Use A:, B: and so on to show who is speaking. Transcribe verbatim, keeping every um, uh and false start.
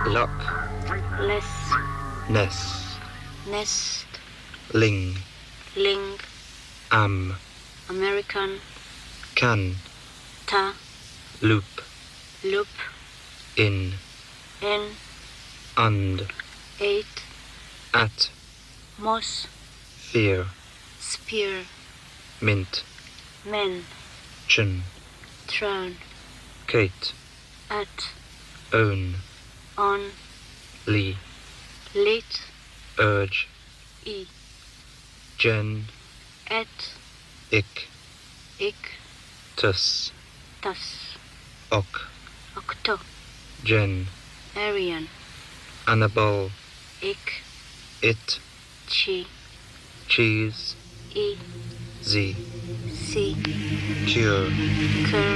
A: Lock.
B: less,
A: Nest.
B: nest,
A: Ling.
B: ling,
A: Am.
B: American,
A: Can.
B: ta,
A: Loop.
B: loop,
A: In.
B: in,
A: Und.
B: eight,
A: At.
B: moss,
A: Fear.
B: spear,
A: Mint.
B: men,
A: Chin.
B: throne,
A: Kate.
B: at,
A: Own.
B: on,
A: Lee.
B: lit,
A: Urge.
B: e,
A: Jen.
B: et,
A: Ik.
B: ik,
A: Tus.
B: tas,
A: Ok.
B: octo,
A: Jen.
B: Arian,
A: Annabelle.
B: ik,
A: It.
B: chi,
A: Cheese.
B: e,
A: Z.
B: c,
A: Cure.
B: cur,